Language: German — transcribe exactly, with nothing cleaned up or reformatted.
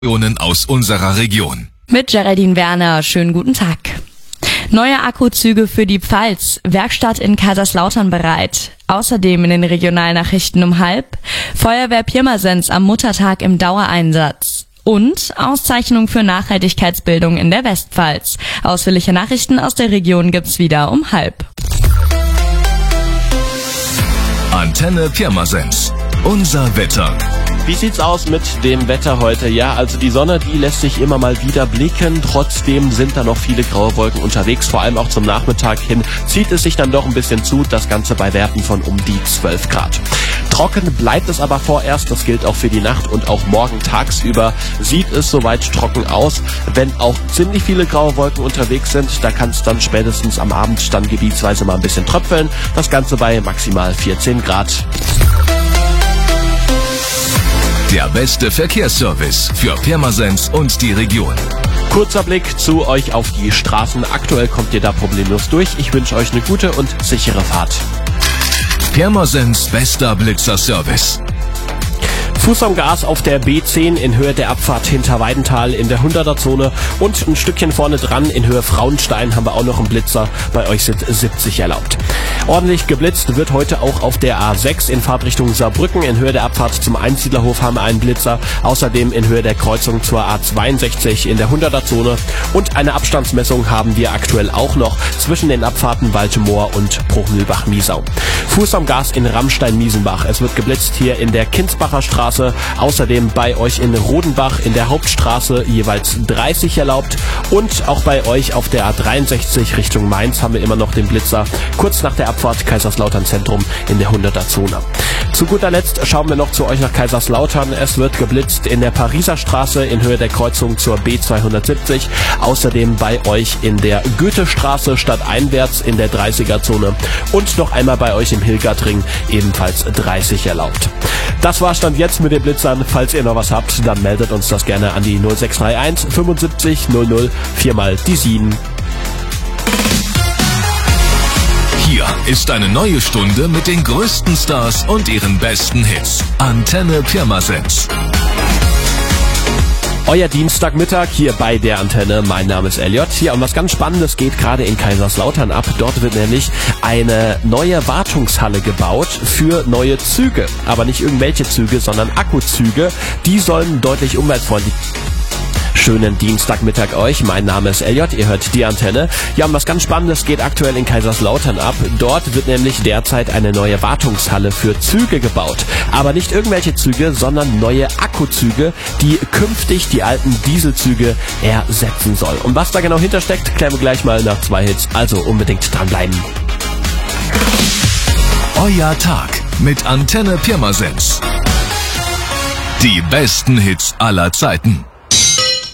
Aus unserer Region. Mit Geraldine Werner, schönen guten Tag. Neue Akkuzüge für die Pfalz, Werkstatt in Kaiserslautern bereit. Außerdem in den Regionalnachrichten um halb, Feuerwehr Pirmasens am Muttertag im Dauereinsatz. Und Auszeichnung für Nachhaltigkeitsbildung in der Westpfalz. Ausführliche Nachrichten aus der Region gibt's wieder um halb. Antenne Pirmasens. Unser Wetter. Wie sieht's aus mit dem Wetter heute? Ja, also die Sonne, die lässt sich immer mal wieder blicken. Trotzdem sind da noch viele graue Wolken unterwegs. Vor allem auch zum Nachmittag hin zieht es sich dann doch ein bisschen zu. Das Ganze bei Werten von um die zwölf Grad. Trocken bleibt es aber vorerst. Das gilt auch für die Nacht und auch morgen tagsüber sieht es soweit trocken aus. Wenn auch ziemlich viele graue Wolken unterwegs sind, da kann es dann spätestens am Abend dann gebietsweise mal ein bisschen tröpfeln. Das Ganze bei maximal vierzehn Grad. Der beste Verkehrsservice für Pirmasens und die Region. Kurzer Blick zu euch auf die Straßen. Aktuell kommt ihr da problemlos durch. Ich wünsche euch eine gute und sichere Fahrt. Pirmasens bester Blitzerservice. Fuß am Gas auf der B zehn in Höhe der Abfahrt Hinterweidenthal in der hunderter-Zone und ein Stückchen vorne dran in Höhe Frauenstein haben wir auch noch einen Blitzer. Bei euch sind siebzig erlaubt. Ordentlich geblitzt wird heute auch auf der A sechs in Fahrtrichtung Saarbrücken. In Höhe der Abfahrt zum Einsiedlerhof haben wir einen Blitzer. Außerdem in Höhe der Kreuzung zur A zweiundsechzig in der hunderter-Zone. Und eine Abstandsmessung haben wir aktuell auch noch zwischen den Abfahrten Waltemoor und Bruchmühlbach-Miesau. Fuß am Gas in Rammstein-Miesenbach. Es wird geblitzt hier in der Kinsbacher Straße. Außerdem bei euch in Rodenbach in der Hauptstraße jeweils dreißig erlaubt. Und auch bei euch auf der A dreiundsechzig Richtung Mainz haben wir immer noch den Blitzer. Kurz nach der Abfahrt Kaiserslautern Zentrum in der hunderter-Zone. Zu guter Letzt schauen wir noch zu euch nach Kaiserslautern. Es wird geblitzt in der Pariser Straße in Höhe der Kreuzung zur B zweihundertsiebzig. Außerdem bei euch in der Goethestraße stadteinwärts in der dreißiger-Zone. Und noch einmal bei euch im Hilgertring ebenfalls dreißig erlaubt. Das war Stand jetzt mit den Blitzern. Falls ihr noch was habt, dann meldet uns das gerne an die null sechs drei eins fünfundsiebzig null null viermal die sieben. Hier ist eine neue Stunde mit den größten Stars und ihren besten Hits. Antenne Pirmasens. Euer Dienstagmittag hier bei der Antenne. Mein Name ist Elliot. Hier und was ganz Spannendes geht gerade in Kaiserslautern ab. Dort wird nämlich eine neue Wartungshalle gebaut für neue Züge. Aber nicht irgendwelche Züge, sondern Akkuzüge. Die sollen deutlich umweltfreundlich. Schönen Dienstagmittag euch. Mein Name ist Elliot. Ihr hört die Antenne. Ja, und was ganz Spannendes geht aktuell in Kaiserslautern ab. Dort wird nämlich derzeit eine neue Wartungshalle für Züge gebaut. Aber nicht irgendwelche Züge, sondern neue Akkuzüge, die künftig die alten Dieselzüge ersetzen soll. Und was da genau hintersteckt, klären wir gleich mal nach zwei Hits. Also unbedingt dranbleiben. Euer Tag mit Antenne Pirmasens. Die besten Hits aller Zeiten.